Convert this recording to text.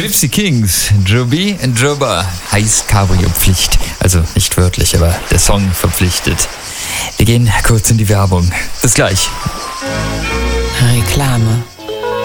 Gypsy Kings, Joby und Joba, heißt Cabrio-Pflicht. Also nicht wörtlich, aber der Song verpflichtet. Wir gehen kurz in die Werbung. Bis gleich. Reklame.